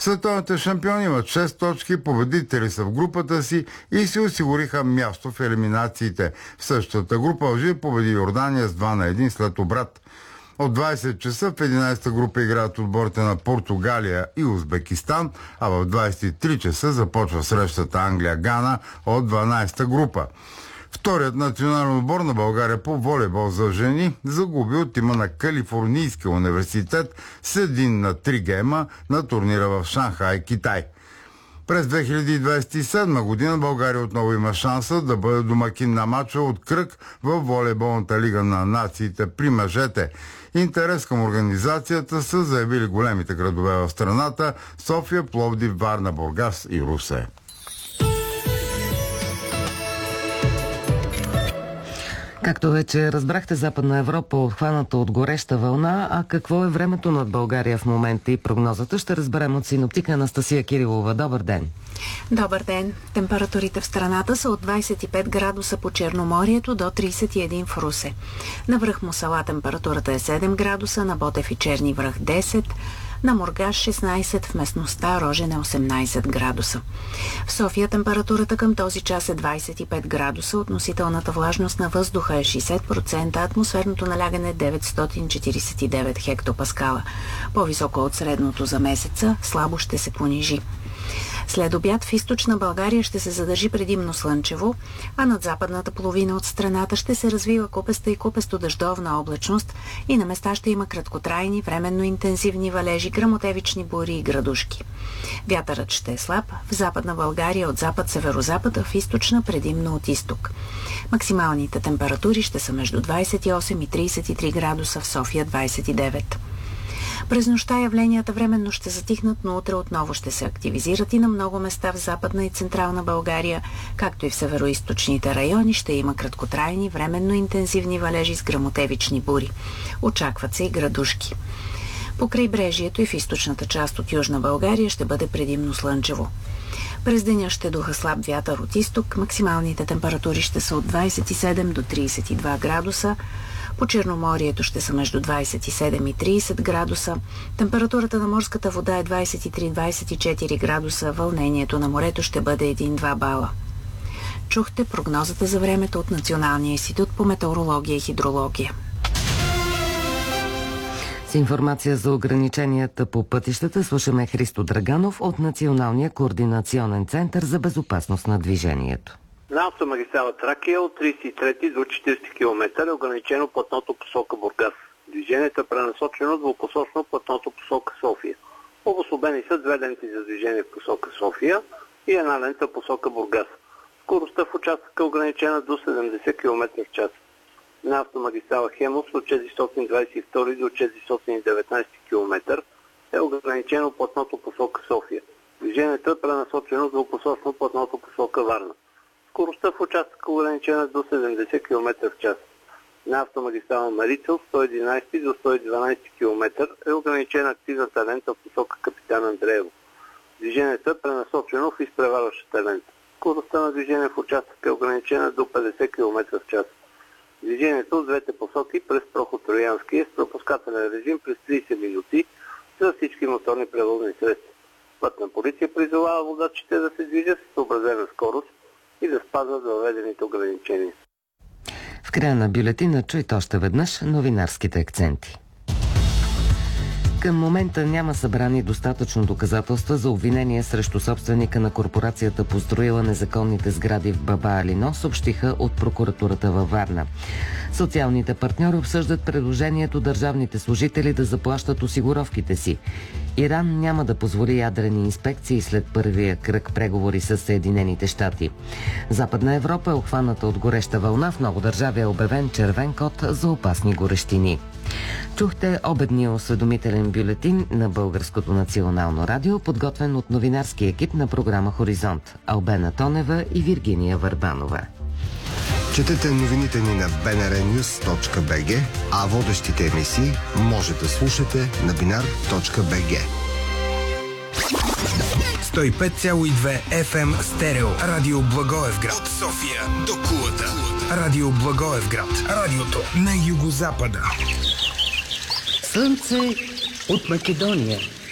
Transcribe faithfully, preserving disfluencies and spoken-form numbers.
Световните шампиони имат шест точки, победители са в групата си и си осигуриха място в елиминациите. В същата група Алжир победи Йордания с два на едно след обрат. От двайсет часа в единайсета група играят отборите на Португалия и Узбекистан, а в двайсет и три часа започва срещата Англия-Гана от дванайсета група. Вторият национален отбор на България по волейбол за жени загуби от тима на Калифорнийския университет с един на три гейма на турнира в Шанхай, Китай. През две хиляди двайсет и седма година България отново има шанса да бъде домакин на мача от кръг в волейболната лига на нациите при мъжете. Интерес към организацията са заявили големите градове в страната – София, Пловдив, Варна, Бургас и Русе. Както вече разбрахте, Западна Европа е обхваната от гореща вълна, а какво е времето над България в момента и прогнозата ще разберем от синоптика Анастасия Кирилова. Добър ден! Добър ден! Температурите в страната са от двайсет и пет градуса по Черноморието до трийсет и един в Русе. На връх Мусала температурата е седем градуса, на Ботев и Черни връх десет, на Мургаш шестнайсет, в местността Рожен е осемнайсет градуса. В София температурата към този час е двайсет и пет градуса, относителната влажност на въздуха е шейсет процента, атмосферното налягане е деветстотин четирийсет и девет хектопаскала. По-високо от средното за месеца, слабо ще се понижи. След обяд в източна България ще се задържи предимно слънчево, а над западната половина от страната ще се развива купеста и купесто-дъждовна облачност и на места ще има краткотрайни, временно интензивни валежи, гръмотевични бури и градушки. Вятърът ще е слаб в западна България от запад-северозапад, а в източна предимно от изток. Максималните температури ще са между двайсет и осем и трийсет и три градуса, в София двайсет и девет. През нощта явленията временно ще затихнат, но утре отново ще се активизират и на много места в Западна и Централна България, както и в североизточните райони ще има краткотрайни, временно интензивни валежи с гръмотевични бури. Очакват се и градушки. По крайбрежието и в източната част от Южна България ще бъде предимно слънчево. През деня ще духа слаб вятър от изток, максималните температури ще са от двайсет и седем до трийсет и два градуса, по Черноморието ще са между двайсет и седем и трийсет градуса, температурата на морската вода е двайсет и три до двайсет и четири градуса, вълнението на морето ще бъде един-два бала. Чухте прогнозата за времето от Националния институт по метеорология и хидрология. С информация за ограниченията по пътищата слушаме Христо Драганов от Националния координационен център за безопасност на движението. На автомагистрала Тракия от трийсет и трети до четирийсети километър е ограничено платното посока Бургас. Движението е пренасочено двупосочно платното посока София. Обособени са две ленти за движение в посока София и една лента посока Бургас. Скоростта в участъка е ограничена до седемдесет километра в час. На автомагистрала Хемус от четиристотин двайсет и втори до четиристотин и деветнайсети километър е ограничено платното посока София. Движението е пренасочено двупосочно платното посока Варна. Скоростта в участъка е ограничена до седемдесет километра в час. На автомагистрала Марица от сто и единайсети до сто и дванайсети километър е ограничена активната лента в посока Капитан Андреево. Движението е пренасочено в изпреварващата лента. Скоростта на движение в участъка е ограничена до петдесет километра в час. Движението от двете посоки през проход Троянски е с пропускателен режим през трийсет минути за всички моторни превозни средства. Пътна полиция призовава водачите да се движат с съобразена скорост и да спазват въведените ограничения. В края на бюлетина чуйте още веднъж новинарските акценти. Към момента няма събрани достатъчно доказателства за обвинение срещу собственика на корпорацията, построила незаконните сгради в Баба Алино, съобщиха от прокуратурата във Варна. Социалните партньори обсъждат предложението държавните служители да заплащат осигуровките си. Иран няма да позволи ядрени инспекции след първия кръг преговори с Съединените щати. Западна Европа е обхваната от гореща вълна. В много държави е обявен червен код за опасни горещини. Чухте обедния осведомителен бюлетин на Българското национално радио, подготвен от новинарски екип на програма Хоризонт Албена Тонева и Виргиния Върбанова. Четете новините ни на би ен ар нюз точка би джи, а водещите емисии може да слушате на бинар точка би джи. сто и пет цяло и две еф ем стерео. Радио Благоевград. От София до Кулата. Радио Благоевград. Радиото на югозапада. Слънце от Македония.